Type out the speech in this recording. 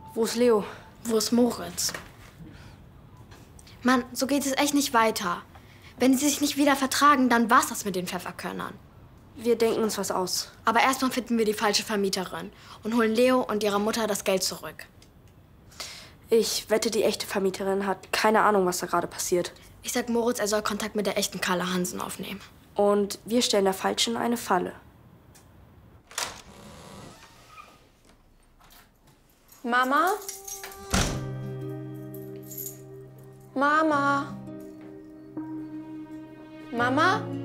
Wo ist Leo? Wo ist Moritz? Mann, so geht es echt nicht weiter. Wenn sie sich nicht wieder vertragen, dann war's das mit den Pfefferkörnern. Wir denken uns was aus. Aber erstmal finden wir die falsche Vermieterin und holen Leo und ihrer Mutter das Geld zurück. Ich wette, die echte Vermieterin hat keine Ahnung, was da gerade passiert. Ich sag Moritz, er soll Kontakt mit der echten Carla Hansen aufnehmen. Und wir stellen der Falschen eine Falle. Mama? Mama? Mama?